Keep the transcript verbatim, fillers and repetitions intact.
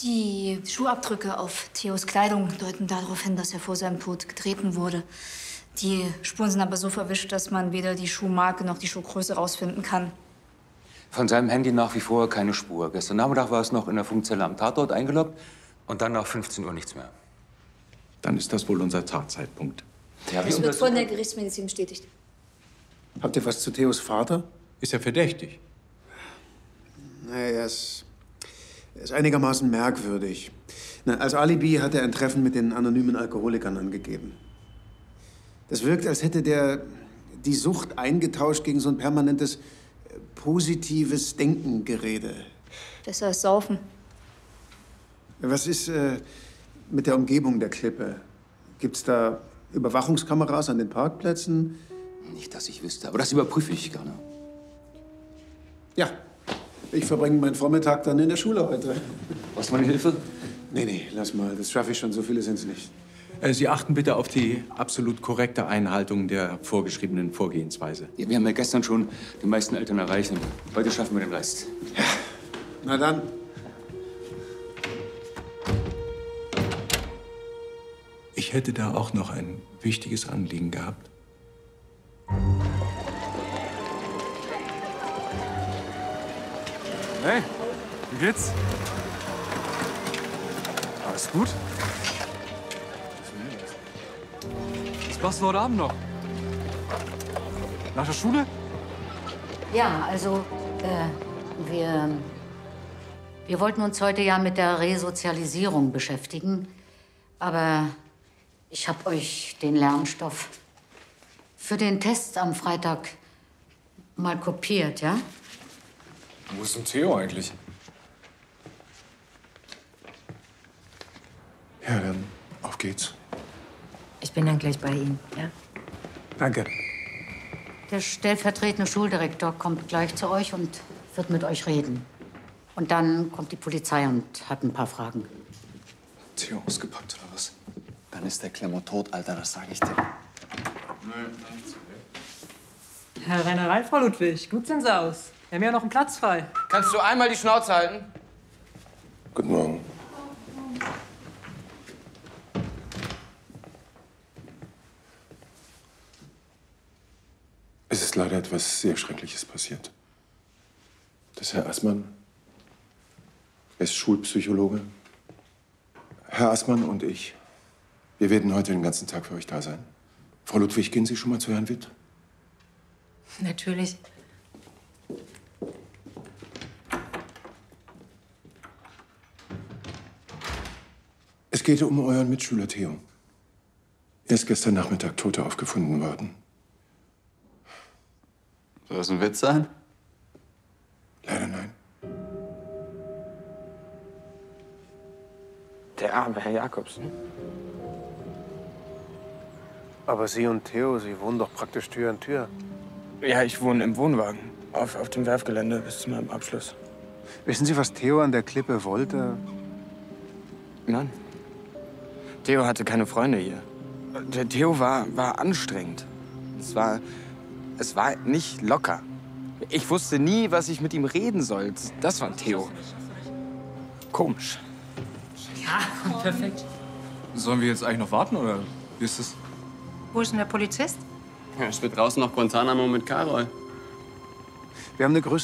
Die Schuhabdrücke auf Theos Kleidung deuten darauf hin, dass er vor seinem Tod getreten wurde. Die Spuren sind aber so verwischt, dass man weder die Schuhmarke noch die Schuhgröße rausfinden kann. Von seinem Handy nach wie vor keine Spur. Gestern Nachmittag war es noch in der Funkzelle am Tatort eingeloggt und dann nach fünfzehn Uhr nichts mehr. Dann ist das wohl unser Tatzeitpunkt. Ja, Das wird von der Gerichtsmedizin bestätigt. Habt ihr was zu Theos Vater? Ist er verdächtig? Naja, er ist, er ist einigermaßen merkwürdig. Na, als Alibi hat er ein Treffen mit den anonymen Alkoholikern angegeben. Das wirkt, als hätte der die Sucht eingetauscht gegen so ein permanentes, äh, positives Denkengerede. Besser als Saufen. Was ist äh, mit der Umgebung der Klippe? Gibt's da Überwachungskameras an den Parkplätzen? Nicht, dass ich wüsste, aber das überprüfe ich gerne. Ja, ich verbringe meinen Vormittag dann in der Schule heute. Was meine Hilfe? Nee, nee, lass mal, das schaffe ich schon, so viele sind's nicht. Äh, Sie achten bitte auf die absolut korrekte Einhaltung der vorgeschriebenen Vorgehensweise. Ja, wir haben ja gestern schon die meisten Eltern erreicht und heute schaffen wir den Rest. Ja, na dann. Ich hätte da auch noch ein wichtiges Anliegen gehabt. Hey, wie geht's? Alles gut? Was machst du heute Abend noch? Nach der Schule? Ja, also, äh, wir, wir wollten uns heute ja mit der Resozialisierung beschäftigen. Aber ich habe euch den Lernstoff für den Test am Freitag mal kopiert, ja? Wo ist denn Theo eigentlich? Ja, dann auf geht's. Ich bin dann gleich bei Ihnen, ja? Danke. Der stellvertretende Schuldirektor kommt gleich zu euch und wird mit euch reden. Und dann kommt die Polizei und hat ein paar Fragen. Theo ausgepackt oder was? Dann ist der Klemmer tot, Alter, das sage ich dir. Herr Rennerei, Frau Ludwig, gut sehen Sie aus. Wir haben ja noch einen Platz frei. Kannst du einmal die Schnauze halten? Guten Morgen. Es ist leider etwas sehr Schreckliches passiert. Das Herr Assmann, er ist Schulpsychologe. Herr Assmann und ich, wir werden heute den ganzen Tag für euch da sein. Frau Ludwig, gehen Sie schon mal zu Herrn Witt? Natürlich. Es geht um euren Mitschüler Theo. Er ist gestern Nachmittag tot aufgefunden worden. Soll das ein Witz sein? Leider nein. Der arme Herr Jakobsen. Aber Sie und Theo, Sie wohnen doch praktisch Tür an Tür. Ja, ich wohne im Wohnwagen. Auf, auf dem Werfgelände bis zu meinem Abschluss. Wissen Sie, was Theo an der Klippe wollte? Nein. Theo hatte keine Freunde hier. Der Theo war, war anstrengend. Es war, es war nicht locker. Ich wusste nie, was ich mit ihm reden soll. Das war Theo. Komisch. Ja, perfekt. Sollen wir jetzt eigentlich noch warten, oder wie ist es? Wo ist denn der Polizist? Ja, ich bin draußen noch Guantanamo mit Karol. Wir haben eine größere